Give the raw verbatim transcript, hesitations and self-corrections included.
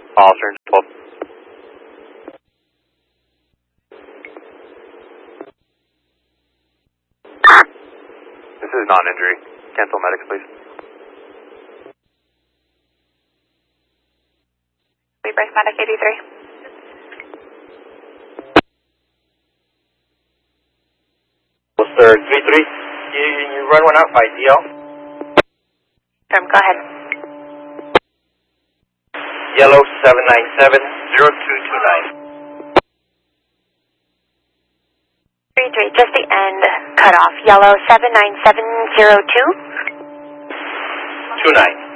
Officer twelve. This is non-injury. Cancel medics, please. We break medic eighty-three. Sir, three three, you, you run one out by D L? Firm, go ahead. Yellow seven nine seven zero two two nine. three three, just the end cut off. Yellow seven nine seven zero two? two nine.